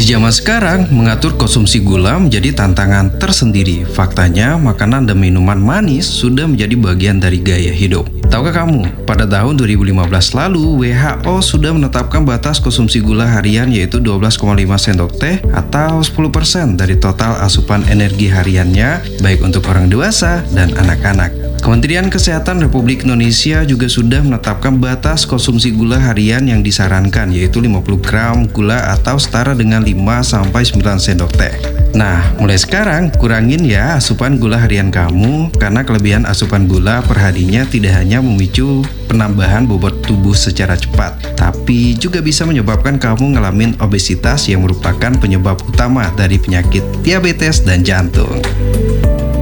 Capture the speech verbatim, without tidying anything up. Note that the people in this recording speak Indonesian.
zaman sekarang, mengatur konsumsi gula menjadi tantangan tersendiri. Faktanya, makanan dan minuman manis sudah menjadi bagian dari gaya hidup. Tahukah kamu, pada tahun dua ribu lima belas lalu, W H O sudah menetapkan batas konsumsi gula harian yaitu dua belas koma lima sendok teh atau sepuluh persen dari total asupan energi hariannya, baik untuk orang dewasa dan anak-anak. Kementerian Kesehatan Republik Indonesia juga sudah menetapkan batas konsumsi gula harian yang disarankan yaitu lima puluh gram gula atau setara dengan lima sampai sembilan sendok teh. Nah, mulai sekarang kurangin ya asupan gula harian kamu karena kelebihan asupan gula per harinya tidak hanya memicu penambahan bobot tubuh secara cepat, tapi juga bisa menyebabkan kamu ngalamin obesitas yang merupakan penyebab utama dari penyakit diabetes dan jantung.